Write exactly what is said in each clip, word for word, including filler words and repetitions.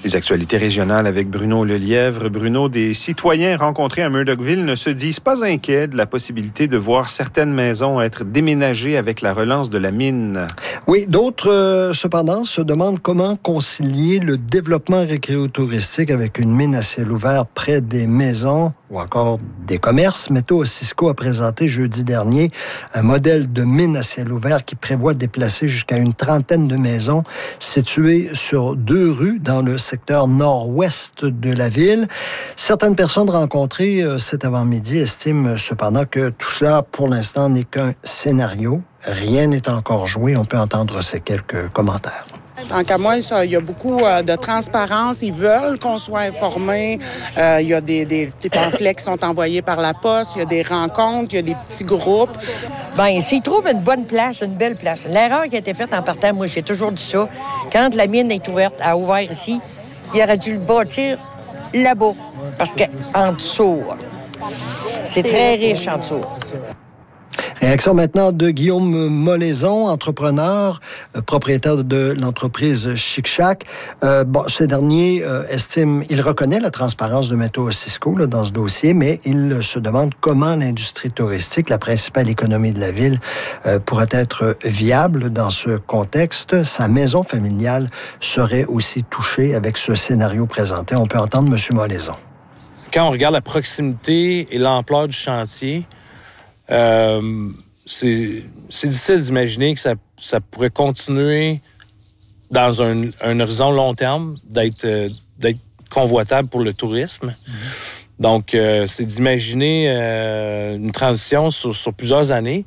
Les actualités régionales avec Bruno Lelièvre. Bruno, des citoyens rencontrés à Murdochville ne se disent pas inquiets de la possibilité de voir certaines maisons être déménagées avec la relance de la mine. Oui, d'autres, euh, cependant, se demandent comment concilier le développement récréotouristique avec une mine à ciel ouvert près des maisons ou encore des commerces. Météo Cisco a présenté jeudi dernier un modèle de mine à ciel ouvert qui prévoit de déplacer jusqu'à une trentaine de maisons situées sur deux rues dans le secteur nord-ouest de la ville. Certaines personnes rencontrées euh, cet avant-midi estiment cependant que tout cela, pour l'instant, n'est qu'un scénario. Rien n'est encore joué. On peut entendre ces quelques commentaires. Tant qu'à moi, ça, il y a beaucoup euh, de transparence. Ils veulent qu'on soit informés. Euh, il y a des, des, des pamphlets qui sont envoyés par la poste. Il y a des rencontres. Il y a des petits groupes. Bien, s'ils trouvent une bonne place, une belle place. L'erreur qui a été faite en partant, moi, j'ai toujours dit ça. Quand la mine est ouverte, a ouvert ici, il aurait dû le bâtir là-bas. Parce qu'en dessous, c'est très riche en dessous. Réaction maintenant de Guillaume Molaison, entrepreneur, euh, propriétaire de l'entreprise Chic Chac. Euh, bon, ce dernier euh, estime, il reconnaît la transparence de Météo Cisco là, dans ce dossier, mais il se demande comment l'industrie touristique, la principale économie de la ville, euh, pourrait être viable dans ce contexte. Sa maison familiale serait aussi touchée avec ce scénario présenté. On peut entendre M. Molaison. Quand on regarde la proximité et l'ampleur du chantier, Euh, c'est, c'est difficile d'imaginer que ça, ça pourrait continuer dans un, un horizon long terme d'être, euh, d'être convoitable pour le tourisme. Mm-hmm. Donc, euh, c'est d'imaginer euh, une transition sur, sur plusieurs années,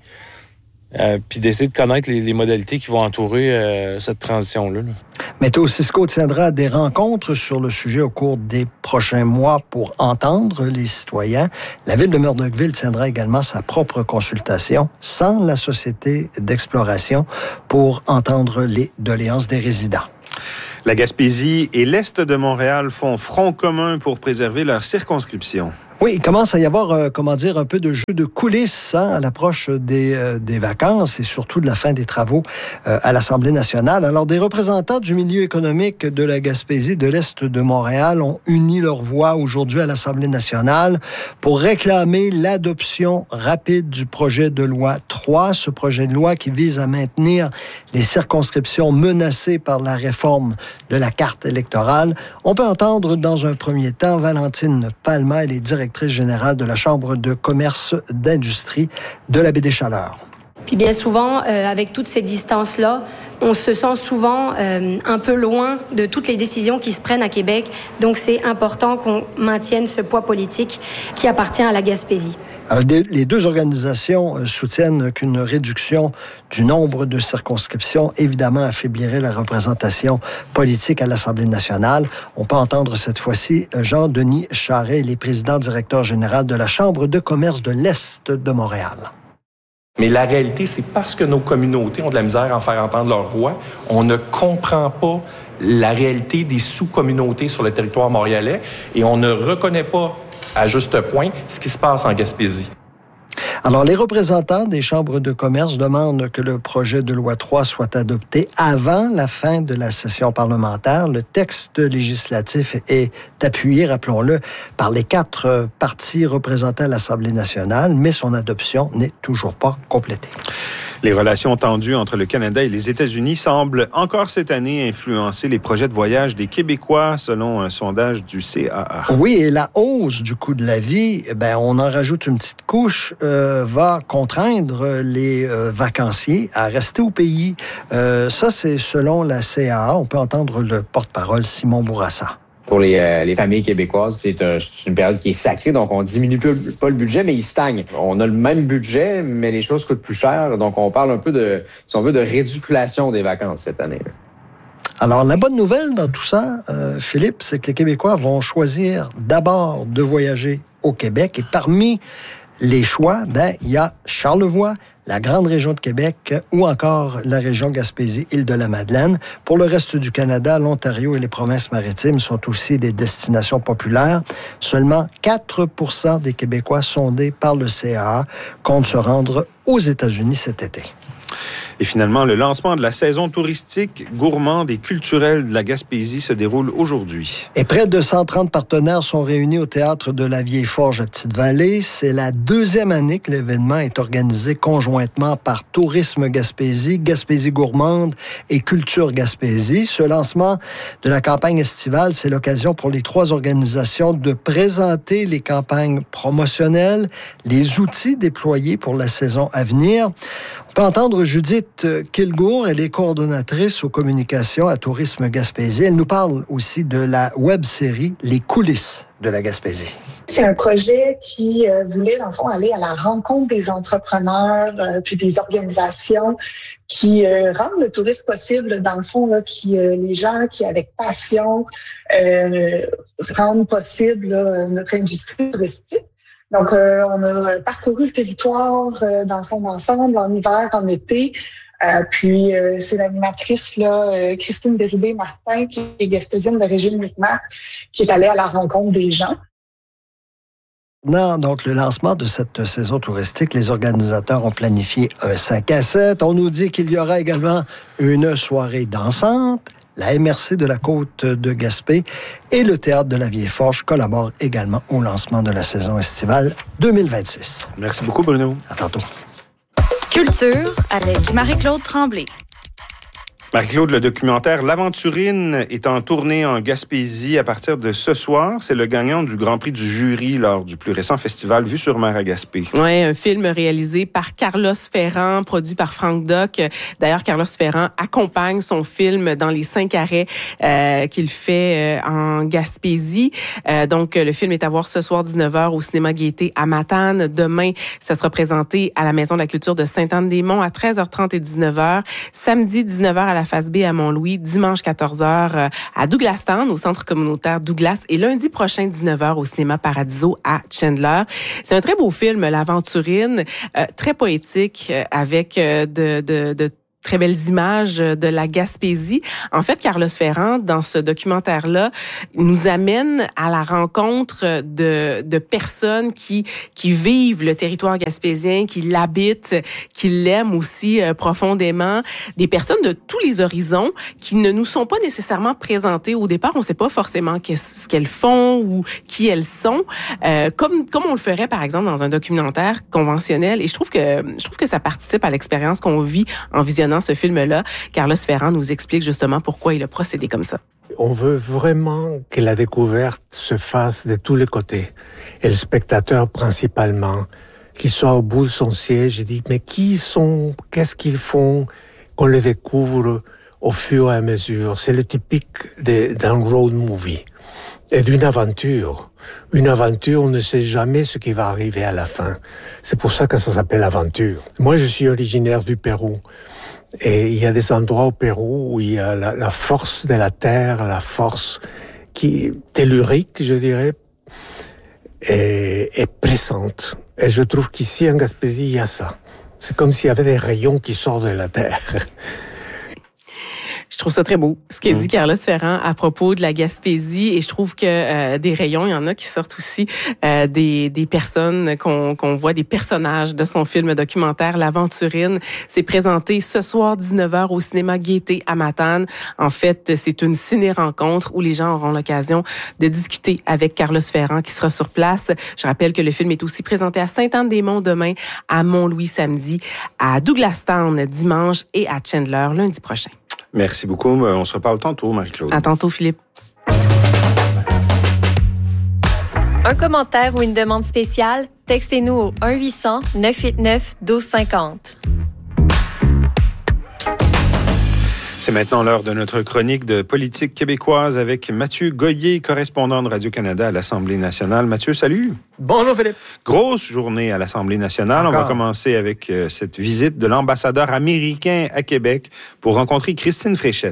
euh, puis d'essayer de connaître les, les modalités qui vont entourer euh, cette transition-là. Là. Météo Cisco tiendra des rencontres sur le sujet au cours des prochains mois pour entendre les citoyens. La ville de Murdochville tiendra également sa propre consultation sans la société d'exploration pour entendre les doléances des résidents. La Gaspésie et l'Est de Montréal font front commun pour préserver leur circonscription. Oui, il commence à y avoir, euh, comment dire, un peu de jeu de coulisses hein, à l'approche des, euh, des vacances et surtout de la fin des travaux euh, à l'Assemblée nationale. Alors, des représentants du milieu économique de la Gaspésie, de l'Est de Montréal, ont uni leur voix aujourd'hui à l'Assemblée nationale pour réclamer l'adoption rapide du projet de loi trois, ce projet de loi qui vise à maintenir les circonscriptions menacées par la réforme de la carte électorale. On peut entendre dans un premier temps Valentine Palma, elle est directrice générale de la Chambre de commerce d'industrie de la Baie des Chaleurs. Puis bien souvent, euh, avec toutes ces distances-là, on se sent souvent euh, un peu loin de toutes les décisions qui se prennent à Québec. Donc c'est important qu'on maintienne ce poids politique qui appartient à la Gaspésie. Alors, les deux organisations soutiennent qu'une réduction du nombre de circonscriptions, évidemment, affaiblirait la représentation politique à l'Assemblée nationale. On peut entendre cette fois-ci Jean-Denis Charret, il est président-directeur général de la Chambre de commerce de l'Est de Montréal. Mais la réalité, c'est parce que nos communautés ont de la misère à en faire entendre leur voix, on ne comprend pas la réalité des sous-communautés sur le territoire montréalais et on ne reconnaît pas à juste point ce qui se passe en Gaspésie. Alors, les représentants des chambres de commerce demandent que le projet de loi trois soit adopté avant la fin de la session parlementaire. Le texte législatif est appuyé, rappelons-le, par les quatre partis représentés à l'Assemblée nationale, mais son adoption n'est toujours pas complétée. Les relations tendues entre le Canada et les États-Unis semblent encore cette année influencer les projets de voyage des Québécois, selon un sondage du C A A. Oui, et la hausse du coût de la vie, ben, on en rajoute une petite couche, euh, va contraindre les euh, vacanciers à rester au pays. Euh, ça, c'est selon la C A A. On peut entendre le porte-parole Simon Bourassa. Pour les, euh, les familles québécoises, c'est, un, c'est une période qui est sacrée, donc on diminue pas le budget, mais il stagne. On a le même budget, mais les choses coûtent plus cher, donc on parle un peu de, si on veut, de réduction des vacances cette année. Alors, la bonne nouvelle dans tout ça, euh, Philippe, c'est que les Québécois vont choisir d'abord de voyager au Québec, et parmi les choix, ben, il y a Charlevoix, la grande région de Québec ou encore la région Gaspésie-Île-de-la-Madeleine. Pour le reste du Canada, l'Ontario et les provinces maritimes sont aussi des destinations populaires. Seulement quatre pour cent des Québécois sondés par le C A A comptent se rendre aux États-Unis cet été. Et finalement, le lancement de la saison touristique, gourmande et culturelle de la Gaspésie se déroule aujourd'hui. Et près de cent trente partenaires sont réunis au Théâtre de la Vieille Forge à Petite-Vallée. C'est la deuxième année que l'événement est organisé conjointement par Tourisme Gaspésie, Gaspésie gourmande et Culture Gaspésie. Ce lancement de la campagne estivale, c'est l'occasion pour les trois organisations de présenter les campagnes promotionnelles, les outils déployés pour la saison à venir. On peut entendre Judith Kilgour, elle est coordonnatrice aux communications à Tourisme Gaspésie. Elle nous parle aussi de la web-série Les coulisses de la Gaspésie. C'est un projet qui euh, voulait, dans le fond, aller à la rencontre des entrepreneurs euh, puis des organisations qui euh, rendent le tourisme possible, dans le fond, là, qui euh, les gens qui, avec passion, euh, rendent possible là, notre industrie touristique. Donc, euh, on a parcouru le territoire euh, dans son ensemble, en hiver, en été. Euh, puis, euh, c'est l'animatrice là, euh, Christine Bérubé-Martin, qui est gaspésienne d'origine Micmac, qui est allée à la rencontre des gens. Non, donc le lancement de cette saison touristique, les organisateurs ont planifié un cinq à sept. On nous dit qu'il y aura également une soirée dansante. La M R C de la Côte de Gaspé et le Théâtre de la Vieille Forge collaborent également au lancement de la saison estivale deux mille vingt-six. Merci beaucoup, Bruno. À tantôt. Culture avec Marie-Claude Tremblay. Marie-Claude, le documentaire L'Aventurine est en tournée en Gaspésie à partir de ce soir. C'est le gagnant du Grand Prix du jury lors du plus récent festival Vue sur mer à Gaspé. Oui, un film réalisé par Carlos Ferrand, produit par Frank Doc. D'ailleurs, Carlos Ferrand accompagne son film dans les cinq arrêts euh, qu'il fait euh, en Gaspésie. Euh, donc, le film est à voir ce soir dix-neuf heures au Cinéma Gaieté à Matane. Demain, ça sera présenté à la Maison de la Culture de Sainte-Anne-des-Monts à treize heures trente et dix-neuf heures. Samedi, dix-neuf heures à la Face B à Mont-Louis, dimanche quatorze heures à Douglastown, au centre communautaire Douglas, et lundi prochain, dix-neuf heures au cinéma Paradiso à Chandler. C'est un très beau film, L'Aventurine, euh, très poétique, euh, avec euh, de, de, de très belles images de la Gaspésie. En fait, Carlos Ferrand, dans ce documentaire-là, nous amène à la rencontre de, de personnes qui, qui vivent le territoire gaspésien, qui l'habitent, qui l'aiment aussi euh, profondément. Des personnes de tous les horizons qui ne nous sont pas nécessairement présentées au départ. On ne sait pas forcément ce qu'elles font ou qui elles sont, euh, comme, comme on le ferait, par exemple, dans un documentaire conventionnel. Et je trouve que, je trouve que ça participe à l'expérience qu'on vit en visionnant ce film-là. Carlos Ferrand nous explique justement pourquoi il a procédé comme ça. On veut vraiment que la découverte se fasse de tous les côtés. Et le spectateur principalement, qu'il soit au bout de son siège et dit mais qui sont, qu'est-ce qu'ils font, qu'on les découvre au fur et à mesure. C'est le typique de, d'un road movie et d'une aventure. Une aventure, on ne sait jamais ce qui va arriver à la fin. C'est pour ça que ça s'appelle aventure. Moi, je suis originaire du Pérou. Et il y a des endroits au Pérou où il y a la, la force de la terre, la force qui tellurique, je dirais, est, est présente. Et je trouve qu'ici, en Gaspésie, il y a ça. C'est comme s'il y avait des rayons qui sortent de la terre. Je trouve ça très beau, ce qu'a dit Carlos Ferrand à propos de la Gaspésie. Et je trouve que euh, des rayons, il y en a qui sortent aussi euh, des, des personnes qu'on, qu'on voit, des personnages de son film documentaire L'Aventurine. C'est présenté ce soir dix-neuf heures au cinéma Gaieté à Matane. En fait, c'est une ciné-rencontre où les gens auront l'occasion de discuter avec Carlos Ferrand qui sera sur place. Je rappelle que le film est aussi présenté à Sainte-Anne-des-Monts demain, à Mont-Louis samedi, à Douglastown dimanche et à Chandler lundi prochain. Merci beaucoup. On se reparle tantôt, Marie-Claude. À tantôt, Philippe. Un commentaire ou une demande spéciale, textez-nous au un huit cents neuf huit neuf un deux cinq zéro. C'est maintenant l'heure de notre chronique de politique québécoise avec Mathieu Goyer, correspondant de Radio-Canada à l'Assemblée nationale. Mathieu, salut. Bonjour Philippe. Grosse journée à l'Assemblée nationale. Encore. On va commencer avec euh, cette visite de l'ambassadeur américain à Québec pour rencontrer Christine Fréchette.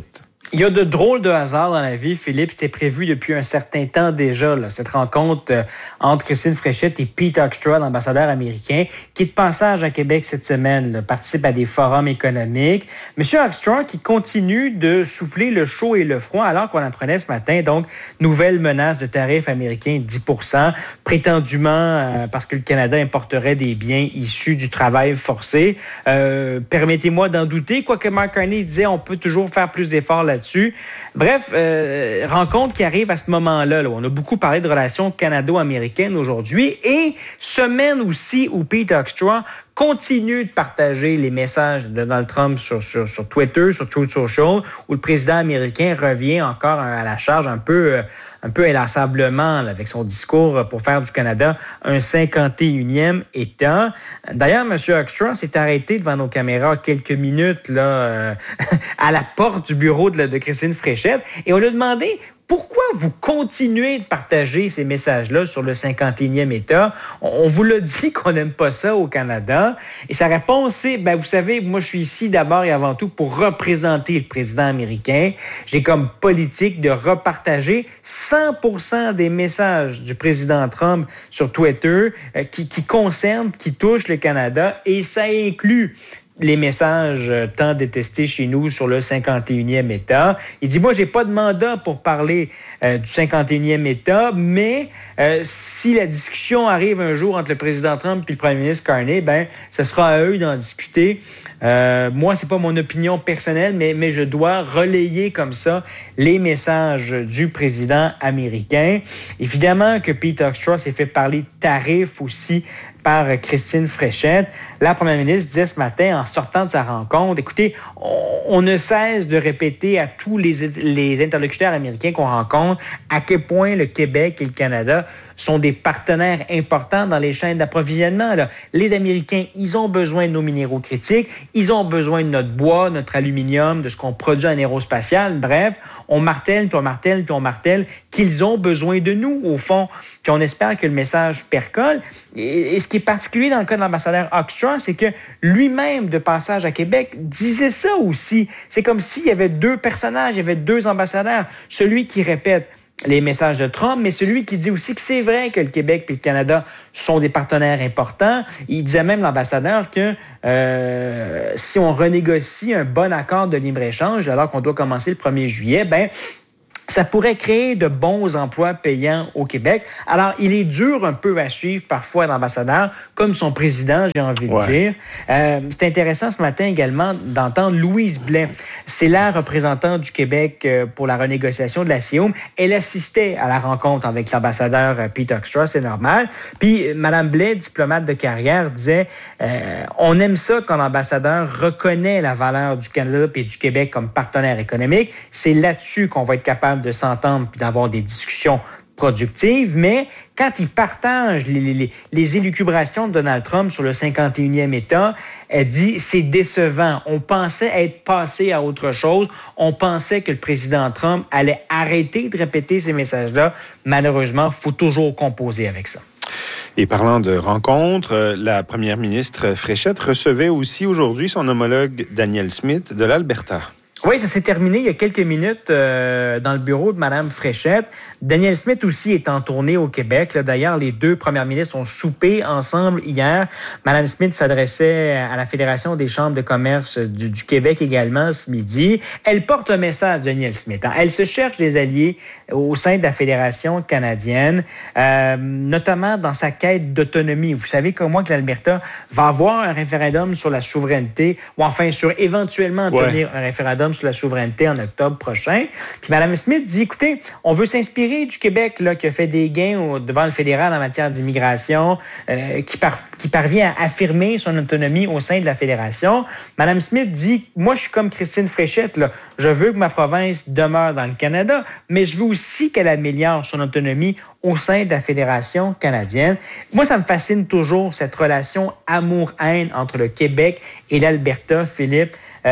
Il y a de drôles de hasards dans la vie, Philippe. C'était prévu depuis un certain temps déjà, là, cette rencontre euh, entre Christine Fréchette et Pete Hoekstra, l'ambassadeur américain, qui est de passage à Québec cette semaine, là, participe à des forums économiques. Monsieur Hoekstra qui continue de souffler le chaud et le froid alors qu'on apprenait ce matin, donc, nouvelle menace de tarifs américains de dix pour cent, prétendument euh, parce que le Canada importerait des biens issus du travail forcé. Euh, permettez-moi d'en douter, quoique Mark Carney disait on peut toujours faire plus d'efforts là dessus. Bref, euh, rencontre qui arrive à ce moment-là. Là. On a beaucoup parlé de relations canado-américaines aujourd'hui et semaine aussi où Pete Hoekstra continue de partager les messages de Donald Trump sur, sur, sur Twitter, sur Truth Social, où le président américain revient encore à la charge un peu, un peu inlassablement là, avec son discours pour faire du Canada un cinquante et unième État. D'ailleurs, M. Hoekstra s'est arrêté devant nos caméras quelques minutes là, euh, à la porte du bureau de, de Christine Fréchette et on lui a demandé pourquoi vous continuez de partager ces messages-là sur le cinquante et unième État? On vous l'a dit qu'on n'aime pas ça au Canada. Et sa réponse, c'est, ben, vous savez, moi, je suis ici d'abord et avant tout pour représenter le président américain. J'ai comme politique de repartager cent pour cent des messages du président Trump sur Twitter euh, qui, qui concernent, qui touchent le Canada. Et ça inclut les messages tant détestés chez nous sur le cinquante et unième État. Il dit, moi, j'ai pas de mandat pour parler euh, du cinquante et unième État, mais euh, si la discussion arrive un jour entre le président Trump et le premier ministre Carney, ben, ce sera à eux d'en discuter. Euh, moi, c'est pas mon opinion personnelle, mais, mais je dois relayer comme ça les messages du président américain. Évidemment que Pete Hoekstra s'est fait parler de tarifs aussi par Christine Fréchette. La première ministre disait ce matin, en sortant de sa rencontre, écoutez, on, on ne cesse de répéter à tous les, les interlocuteurs américains qu'on rencontre à quel point le Québec et le Canada sont des partenaires importants dans les chaînes d'approvisionnement. Là. Les Américains, ils ont besoin de nos minéraux critiques, ils ont besoin de notre bois, notre aluminium, de ce qu'on produit en aérospatial. Bref, on martèle, puis on martèle, puis on martèle qu'ils ont besoin de nous, au fond. Puis on espère que le message percole. Et, et ce qui est particulier dans le cas de l'ambassadeur Hoekstra, c'est que lui-même, de passage à Québec, disait ça aussi. C'est comme s'il y avait deux personnages, il y avait deux ambassadeurs. Celui qui répète les messages de Trump, mais celui qui dit aussi que c'est vrai que le Québec et le Canada sont des partenaires importants. Il disait même, l'ambassadeur, que euh, si on renégocie un bon accord de libre-échange, alors qu'on doit commencer le premier juillet, ben ça pourrait créer de bons emplois payants au Québec. Alors, il est dur un peu à suivre parfois l'ambassadeur, comme son président, j'ai envie de ouais. dire. Euh, c'est intéressant ce matin également d'entendre Louise Blais. C'est la représentante du Québec pour la renégociation de la C I O M. Elle assistait à la rencontre avec l'ambassadeur Pete Hoekstra, c'est normal. Puis, Mme Blais, diplomate de carrière, disait euh, « On aime ça quand l'ambassadeur reconnaît la valeur du Canada et du Québec comme partenaire économique. C'est là-dessus qu'on va être capable de s'entendre et d'avoir des discussions productives, mais quand il partage les, les, les élucubrations de Donald Trump sur le cinquante et unième État, elle dit c'est décevant. On pensait être passé à autre chose. On pensait que le président Trump allait arrêter de répéter ces messages-là. Malheureusement, il faut toujours composer avec ça. Et parlant de rencontres, la première ministre Fréchette recevait aussi aujourd'hui son homologue Danielle Smith de l'Alberta. Oui, ça s'est terminé il y a quelques minutes euh, dans le bureau de Mme Fréchette. Danielle Smith aussi est en tournée au Québec. Là, d'ailleurs, les deux premières ministres ont soupé ensemble hier. Mme Smith s'adressait à la Fédération des chambres de commerce du, du Québec également ce midi. Elle porte un message, Danielle Smith. Hein. Elle se cherche des alliés au sein de la Fédération canadienne, euh, notamment dans sa quête d'autonomie. Vous savez comme moi que l'Alberta va avoir un référendum sur la souveraineté, ou enfin sur éventuellement tenir ouais. un référendum sur la souveraineté en octobre prochain. Puis Mme Smith dit, écoutez, on veut s'inspirer du Québec là, qui a fait des gains au, devant le fédéral en matière d'immigration, euh, qui, par, qui parvient à affirmer son autonomie au sein de la Fédération. Mme Smith dit, moi, je suis comme Christine Fréchette, là, je veux que ma province demeure dans le Canada, mais je veux aussi qu'elle améliore son autonomie au sein de la Fédération canadienne. Moi, ça me fascine toujours, cette relation amour-haine entre le Québec et l'Alberta, Philippe.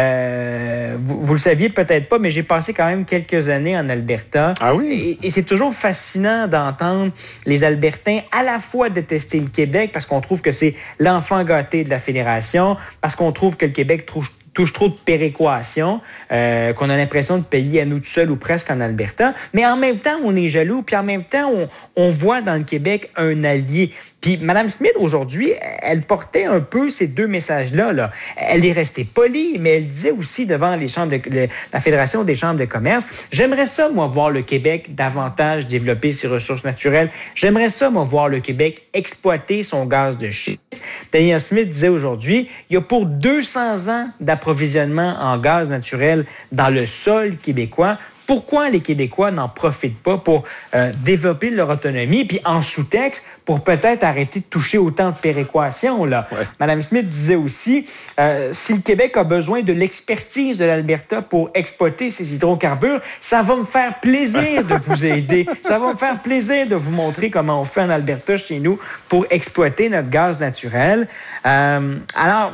Euh, vous, vous le saviez peut-être pas, mais j'ai passé quand même quelques années en Alberta. Ah oui? Et, et c'est toujours fascinant d'entendre les Albertains à la fois détester le Québec parce qu'on trouve que c'est l'enfant gâté de la Fédération, parce qu'on trouve que le Québec trouve touche trop de péréquation, euh, qu'on a l'impression de payer à nous tout seuls ou presque en Alberta. Mais en même temps, on est jaloux, puis en même temps, on, on voit dans le Québec un allié. Puis Mme Smith, aujourd'hui, elle portait un peu ces deux messages-là. Là. Elle est restée polie, mais elle disait aussi devant les chambres de, le, la Fédération des chambres de commerce, j'aimerais ça, moi, voir le Québec davantage développer ses ressources naturelles. J'aimerais ça, moi, voir le Québec exploiter son gaz de schiste. Danielle Smith disait aujourd'hui, il y a pour deux cents ans d'approvisionnement en gaz naturel dans le sol québécois. Pourquoi les Québécois n'en profitent pas pour euh, développer leur autonomie, puis en sous-texte, pour peut-être arrêter de toucher autant de péréquation, là? Ouais. Mme Smith disait aussi, euh, si le Québec a besoin de l'expertise de l'Alberta pour exploiter ses hydrocarbures, ça va me faire plaisir de vous aider. Ça va me faire plaisir de vous montrer comment on fait en Alberta chez nous pour exploiter notre gaz naturel. Euh, alors...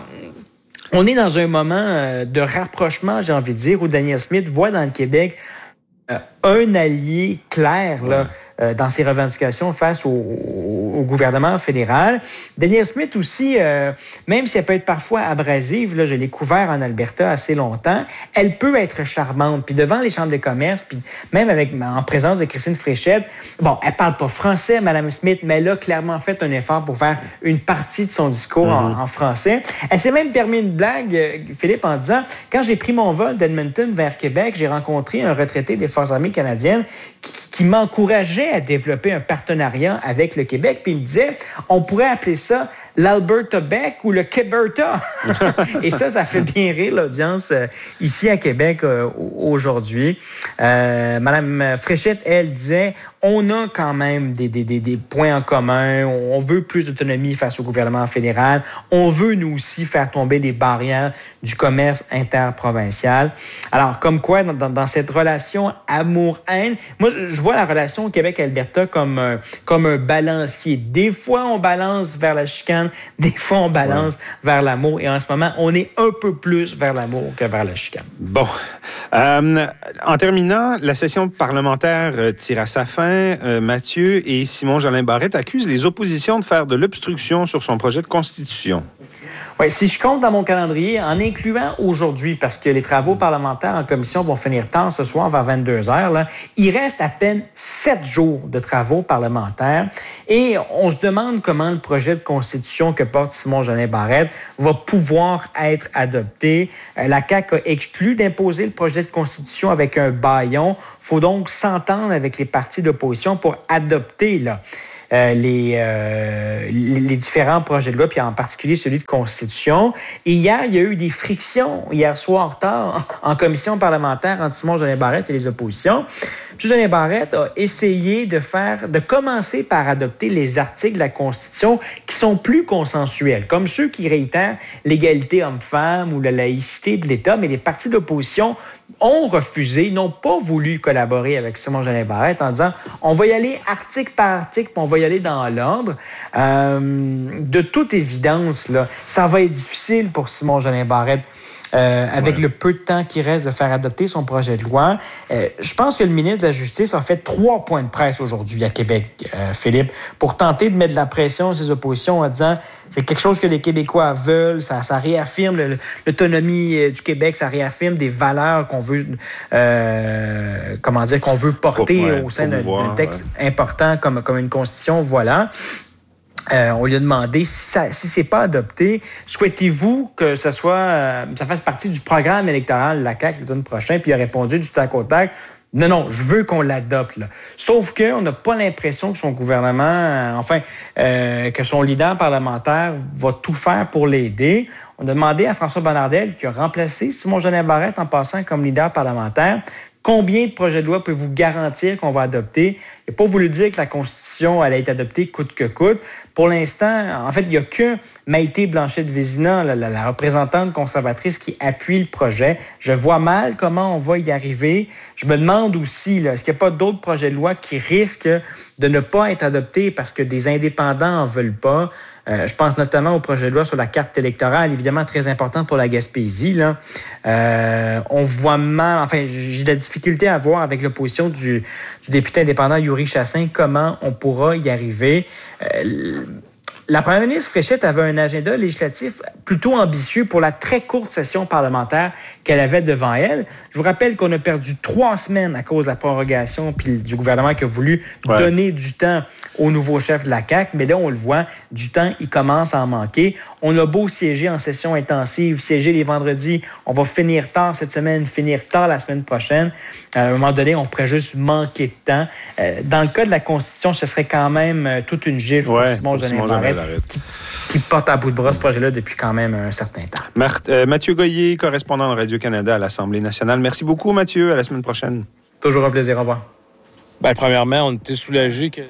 On est dans un moment de rapprochement, j'ai envie de dire, où Danielle Smith voit dans le Québec euh, un allié clair là, euh, dans ses revendications face au, au, au gouvernement fédéral. Danielle Smith aussi, euh, même si elle peut être parfois abrasive, là, je l'ai couvert en Alberta assez longtemps, elle peut être charmante. Puis devant les chambres de commerce, puis même avec, en présence de Christine Fréchette, bon, elle parle pas français, Mme Smith, mais elle a clairement fait un effort pour faire une partie de son discours mm-hmm. en, en français. Elle s'est même permis une blague, Philippe, en disant, quand j'ai pris mon vol d'Edmonton vers Québec, j'ai rencontré un retraité des Forces armées canadiennes qui, qui m'encourageait à développer un partenariat avec le Québec. Puis il me disait, on pourrait appeler ça l'Alberta Bec ou le Québerta. Et ça, ça fait bien rire l'audience euh, ici à Québec euh, aujourd'hui. Euh, Madame Fréchette, elle disait, on a quand même des, des, des, des points en commun. On veut plus d'autonomie face au gouvernement fédéral. On veut, nous aussi, faire tomber les barrières du commerce interprovincial. Alors, comme quoi, dans, dans cette relation amour-haine, moi, je, je vois la relation Québec-Alberta comme, euh, comme un balancier. Des fois, on balance vers la chicane, des fois, on balance ouais. vers l'amour. Et en ce moment, on est un peu plus vers l'amour que vers la chicane. Bon. Euh, en terminant, la session parlementaire tire à sa fin. Euh, Mathieu et Simon-Jolin Barrette accusent les oppositions de faire de l'obstruction sur son projet de constitution. Oui, si je compte dans mon calendrier, en incluant aujourd'hui, parce que les travaux parlementaires en commission vont finir tard ce soir vers vingt-deux heures, là, il reste à peine sept jours de travaux parlementaires et on se demande comment le projet de constitution que porte Simon-Jolin Barrette va pouvoir être adopté. La C A Q a exclu d'imposer le projet de constitution avec un bâillon. Il faut donc s'entendre avec les partis d'opposition pour adopter là. Euh, les, euh, les différents projets de loi, puis en particulier celui de Constitution. Et hier, il y a eu des frictions, hier soir tard, en commission parlementaire entre Simon-Jolin Barrette et les oppositions. Simon-Jolin Barrette a essayé de faire, de commencer par adopter les articles de la Constitution qui sont plus consensuels, comme ceux qui réitèrent l'égalité homme-femme ou la laïcité de l'État, mais les partis d'opposition ont refusé, n'ont pas voulu collaborer avec Simon-Jolin Barrette en disant on va y aller article par article, puis on va y aller dans l'ordre. Euh, de toute évidence, là, ça va être difficile pour Simon-Jolin Barrette euh, avec ouais. le peu de temps qui reste de faire adopter son projet de loi. Euh, je pense que le ministre de la Justice a fait trois points de presse aujourd'hui à Québec, euh, Philippe, pour tenter de mettre de la pression sur ses oppositions en disant c'est quelque chose que les Québécois veulent, ça, ça réaffirme le, l'autonomie du Québec, ça réaffirme des valeurs qu'on veut, euh, comment dire, qu'on veut porter ouais, au sein d'un, d'un texte ouais. important comme, comme une constitution, voilà. Euh, on lui a demandé si ça, si c'est pas adopté, souhaitez-vous que ça soit, euh, ça fasse partie du programme électoral de la C A Q l'automne prochain? Puis il a répondu du tac au tac. Non, non, je veux qu'on l'adopte. Là. Sauf qu'on n'a pas l'impression que son gouvernement, euh, enfin, euh, que son leader parlementaire va tout faire pour l'aider. On a demandé à François Bonnardel, qui a remplacé Simon-Jolin Barrette en passant comme leader parlementaire, combien de projets de loi peut vous garantir qu'on va adopter? Il n'a pas voulu dire que la Constitution allait être adoptée coûte que coûte. Pour l'instant, en fait, il n'y a que Maïté Blanchette-Vézina, la, la, la représentante conservatrice, qui appuie le projet. Je vois mal comment on va y arriver. Je me demande aussi, là, est-ce qu'il n'y a pas d'autres projets de loi qui risquent de ne pas être adoptés parce que des indépendants n'en veulent pas? Euh, je pense notamment au projet de loi sur la carte électorale, évidemment très important pour la Gaspésie. Là. Euh, on voit mal, enfin, j'ai de la difficulté à voir avec l'opposition du, du député indépendant Yuri Chassin comment on pourra y arriver. Euh, La première ministre Fréchette avait un agenda législatif plutôt ambitieux pour la très courte session parlementaire qu'elle avait devant elle. Je vous rappelle qu'on a perdu trois semaines à cause de la prorogation puis du gouvernement qui a voulu ouais. donner du temps au nouveau chef de la C A Q. Mais là, on le voit, du temps, il commence à en manquer. On a beau siéger en session intensive, siéger les vendredis, on va finir tard cette semaine, finir tard la semaine prochaine. À un moment donné, on pourrait juste manquer de temps. Dans le cas de la Constitution, ce serait quand même toute une gifle ouais, pour Simon Jolin Barrette qui, qui porte à bout de bras ce projet-là depuis quand même un certain temps. Marthe, euh, Mathieu Goyer, correspondant de Radio-Canada à l'Assemblée nationale. Merci beaucoup, Mathieu. À la semaine prochaine. Toujours un plaisir. Au revoir. Bien, premièrement, on était soulagés que...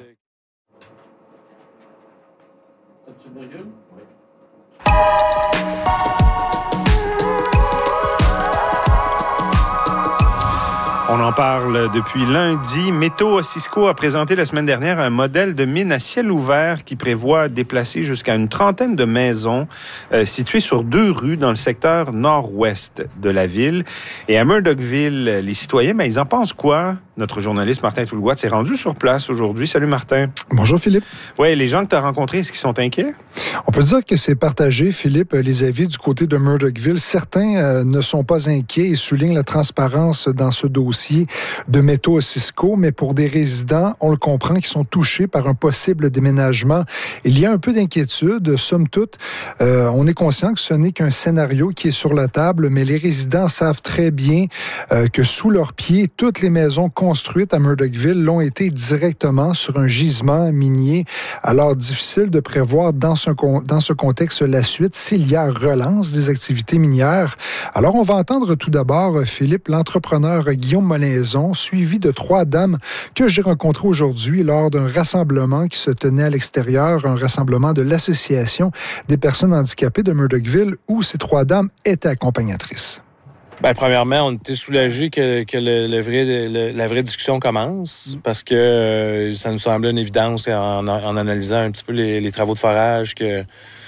On en parle depuis lundi. Météo-Cisco a présenté la semaine dernière un modèle de mine à ciel ouvert qui prévoit déplacer jusqu'à une trentaine de maisons euh, situées sur deux rues dans le secteur nord-ouest de la ville. Et à Murdochville, les citoyens, ben, ils en pensent quoi? Notre journaliste Martin Toulouat s'est rendu sur place aujourd'hui. Salut Martin. Bonjour Philippe. Oui, les gens que tu as rencontrés, est-ce qu'ils sont inquiets? On peut dire que c'est partagé, Philippe, les avis du côté de Murdochville. Certains euh, ne sont pas inquiets et soulignent la transparence dans ce dossier de Météo-Cisco, mais pour des résidents, on le comprend, qui sont touchés par un possible déménagement. Il y a un peu d'inquiétude, somme toute. Euh, on est conscient que ce n'est qu'un scénario qui est sur la table, mais les résidents savent très bien euh, que sous leurs pieds, toutes les maisons construites à Murdochville l'ont été directement sur un gisement minier. Alors, difficile de prévoir dans ce, dans ce contexte la suite s'il y a relance des activités minières. Alors, on va entendre tout d'abord, Philippe, l'entrepreneur Guillaume Molaison, suivi de trois dames que j'ai rencontrées aujourd'hui lors d'un rassemblement qui se tenait à l'extérieur, un rassemblement de l'Association des personnes handicapées de Murdochville, où ces trois dames étaient accompagnatrices. Bien, premièrement, on était soulagés que, que le, le vrai, le, la vraie discussion commence parce que euh, ça nous semblait une évidence en, en analysant un petit peu les, les travaux de forage que,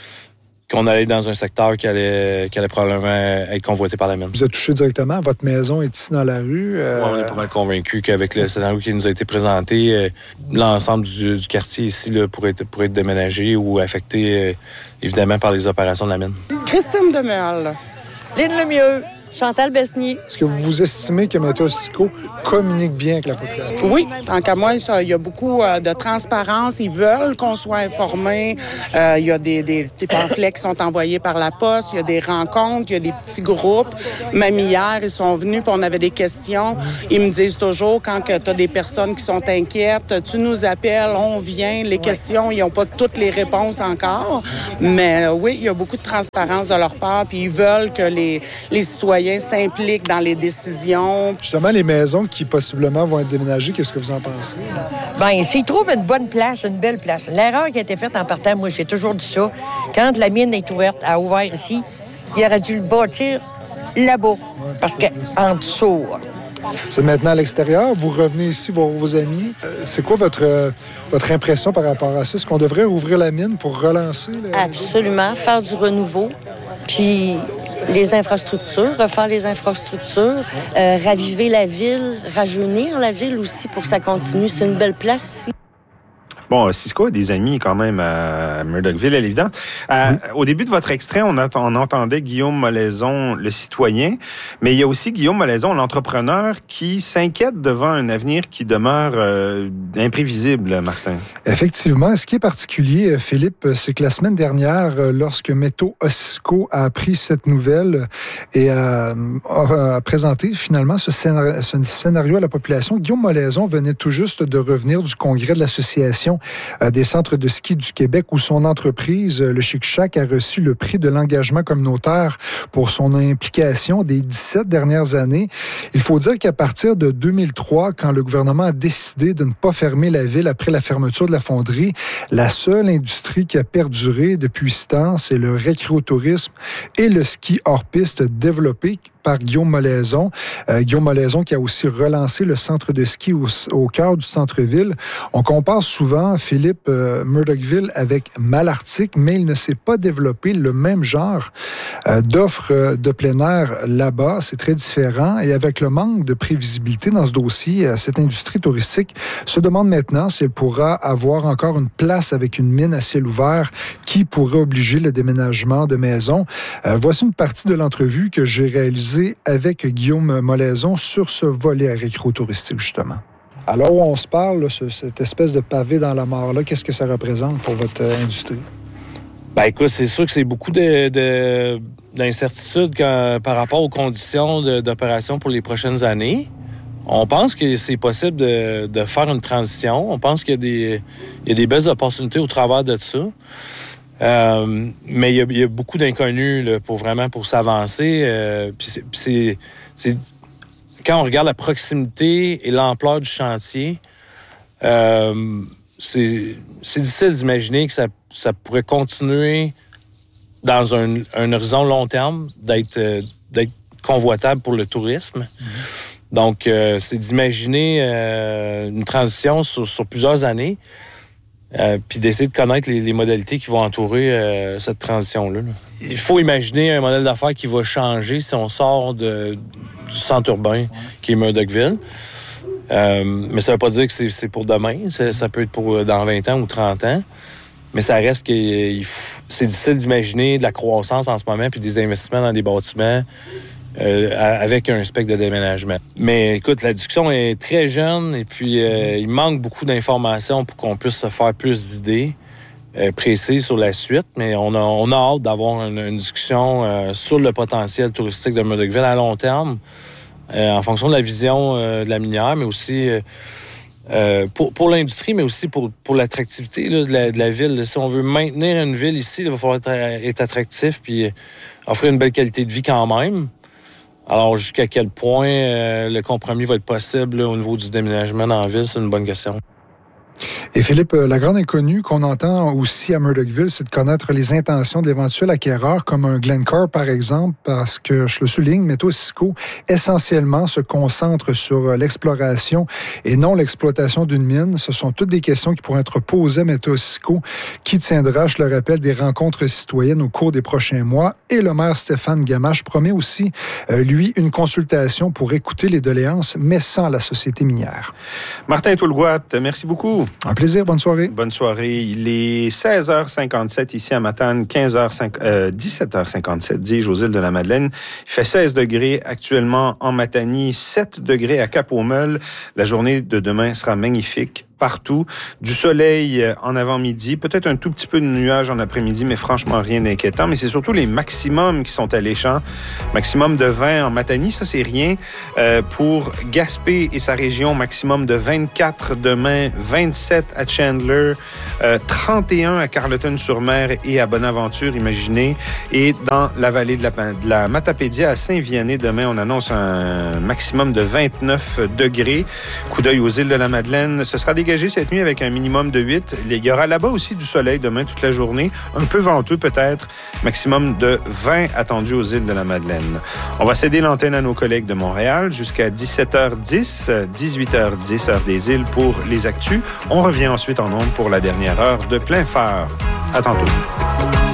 qu'on allait dans un secteur qui allait, qui allait probablement être convoité par la mine. Vous êtes touché directement. Votre maison est ici dans la rue. Euh... Ouais, on est pas mal convaincus qu'avec le scénario qui nous a été présenté, euh, l'ensemble du, du quartier ici là, pourrait, être, pourrait être déménagé ou affecté euh, évidemment par les opérations de la mine. Christine Demeule. Lynn Lemieux. Chantal Besnier. Est-ce que vous estimez que Météo-Cisco communique bien avec la population? Oui, tant qu'à moi, ça, il y a beaucoup euh, de transparence. Ils veulent qu'on soit informés. Euh, il y a des, des, des pamphlets qui sont envoyés par la poste. Il y a des rencontres, il y a des petits groupes. Même hier, ils sont venus puis on avait des questions. Ils me disent toujours, quand tu as des personnes qui sont inquiètes, tu nous appelles, on vient. Les questions, ils n'ont pas toutes les réponses encore. Mais euh, oui, il y a beaucoup de transparence de leur part. Puis ils veulent que les, les citoyens s'impliquent dans les décisions. Justement, les maisons qui possiblement vont être déménagées, qu'est-ce que vous en pensez? Bien, s'ils trouvent une bonne place, une belle place. L'erreur qui a été faite en partant, moi, j'ai toujours dit ça, quand la mine est ouverte, a ouvert ici, il aurait dû le bâtir là-bas. Ouais, parce qu'en dessous... C'est maintenant à l'extérieur. Vous revenez ici voir vos amis. Euh, c'est quoi votre, euh, votre impression par rapport à ça? Est-ce qu'on devrait rouvrir la mine pour relancer? Les... Absolument. Faire du renouveau. Puis les infrastructures, refaire les infrastructures, euh, raviver la ville, rajeunir la ville aussi pour que ça continue. C'est une belle place ici. Bon, Cisco a des amis quand même à Murdochville, à l'évidence. Euh, oui. Au début de votre extrait, on, a, on entendait Guillaume Molaison, le citoyen, mais il y a aussi Guillaume Molaison, l'entrepreneur, qui s'inquiète devant un avenir qui demeure euh, imprévisible, Martin. Effectivement. Ce qui est particulier, Philippe, c'est que la semaine dernière, lorsque Météo-Cisco a appris cette nouvelle et a, a présenté finalement ce scénario, ce scénario à la population, Guillaume Molaison venait tout juste de revenir du congrès de l'association des centres de ski du Québec où son entreprise, le Chic Shack, a reçu le prix de l'engagement communautaire pour son implication des dix-sept dernières années. Il faut dire qu'à partir de deux mille trois, quand le gouvernement a décidé de ne pas fermer la ville après la fermeture de la fonderie, la seule industrie qui a perduré depuis ce temps, c'est le récréotourisme et le ski hors-piste développé par Guillaume Molaison. Euh, Guillaume Molaison qui a aussi relancé le centre de ski au, au cœur du centre-ville. On compare souvent, Philippe, euh, Murdochville avec Malartic, mais il ne s'est pas développé le même genre euh, d'offres euh, de plein air là-bas. C'est très différent. Et avec le manque de prévisibilité dans ce dossier, euh, cette industrie touristique se demande maintenant si elle pourra avoir encore une place avec une mine à ciel ouvert qui pourrait obliger le déménagement de maisons. Euh, voici une partie de l'entrevue que j'ai réalisée avec Guillaume Molaison sur ce volet agro-touristique, justement. Alors, où on se parle, là, ce, cette espèce de pavé dans la mare-là, qu'est-ce que ça représente pour votre euh, industrie? Ben écoute, c'est sûr que c'est beaucoup de, de, d'incertitudes quand, par rapport aux conditions de, d'opération pour les prochaines années. On pense que c'est possible de, de faire une transition. On pense qu'il y a des, il y a des belles opportunités au travers de ça. Euh, mais il y, a, il y a beaucoup d'inconnus là, pour vraiment pour s'avancer. Euh, puis c'est, puis c'est, c'est, quand on regarde la proximité et l'ampleur du chantier, euh, c'est, c'est difficile d'imaginer que ça, ça pourrait continuer dans un, un horizon long terme d'être, euh, d'être convoitable pour le tourisme. Mm-hmm. Donc, euh, c'est d'imaginer euh, une transition sur, sur plusieurs années, euh, puis d'essayer de connaître les, les modalités qui vont entourer euh, cette transition-là. Là. Il faut imaginer un modèle d'affaires qui va changer si on sort de, du centre urbain qui est Murdochville. Euh, mais ça ne veut pas dire que c'est, c'est pour demain. Ça, ça peut être pour dans vingt ans ou trente ans. Mais ça reste que il faut, c'est difficile d'imaginer de la croissance en ce moment puis des investissements dans des bâtiments Euh, avec un spectre de déménagement. Mais écoute, la discussion est très jeune et puis euh, il manque beaucoup d'informations pour qu'on puisse se faire plus d'idées euh, précises sur la suite. Mais on a, on a hâte d'avoir une, une discussion euh, sur le potentiel touristique de Murdochville à long terme, euh, en fonction de la vision euh, de la minière, mais aussi euh, euh, pour, pour l'industrie, mais aussi pour, pour l'attractivité là, de, la, de la ville. Si on veut maintenir une ville ici, il va falloir être, être attractif puis offrir une belle qualité de vie quand même. Alors, jusqu'à quel point euh, le compromis va être possible là, au niveau du déménagement dans la ville, c'est une bonne question. Et Philippe, la grande inconnue qu'on entend aussi à Murdochville, c'est de connaître les intentions d'éventuels acquéreurs, comme un Glencore, par exemple, parce que, je le souligne, Métaux Cisco, essentiellement, se concentre sur l'exploration et non l'exploitation d'une mine. Ce sont toutes des questions qui pourraient être posées à Métaux Cisco, qui tiendra, je le rappelle, des rencontres citoyennes au cours des prochains mois. Et le maire Stéphane Gamache promet aussi, euh, lui, une consultation pour écouter les doléances, mais sans la société minière. Martin Toulgoat, merci beaucoup. Un plaisir, bonne soirée. Bonne soirée. Il est seize heures cinquante-sept ici à Matane, quinze heures cinquante, euh, dix-sept heures cinquante-sept, dis-je aux îles de la Madeleine. Il fait seize degrés actuellement en Matanie, sept degrés à Cap-aux-Meules. La journée de demain sera magnifique. Partout, du soleil en avant-midi, peut-être un tout petit peu de nuages en après-midi, mais franchement rien d'inquiétant. Mais c'est surtout les maximums qui sont alléchants. Maximum de vingt en Matanie, ça c'est rien. Euh, pour Gaspé et sa région, maximum de vingt-quatre demain, vingt-sept à Chandler, euh, trente et un à Carleton-sur-Mer et à Bonaventure, imaginez. Et dans la vallée de la, de la Matapédia à Saint-Vianney, demain, on annonce un maximum de vingt-neuf degrés. Coup d'œil aux îles de la Madeleine, ce sera dégagé cette nuit avec un minimum de huit. Il y aura là-bas aussi du soleil demain toute la journée. Un peu venteux peut-être. Maximum de vingt attendu aux îles de la Madeleine. On va céder l'antenne à nos collègues de Montréal jusqu'à dix-sept heures dix, dix-huit heures dix, heure des îles pour les actus. On revient ensuite en ondes pour la dernière heure de plein phare. À tantôt.